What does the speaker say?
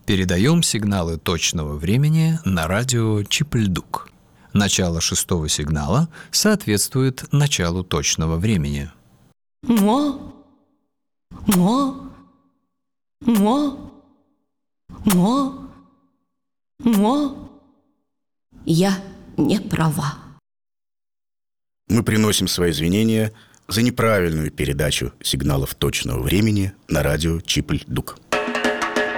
Передаем сигналы точного времени на радио Чипльдук. Начало 6-го сигнала соответствует началу точного времени. Мо, мо, мо, мо, мо. Я не права. Мы приносим свои извинения за неправильную передачу сигналов точного времени на радио Чипльдук.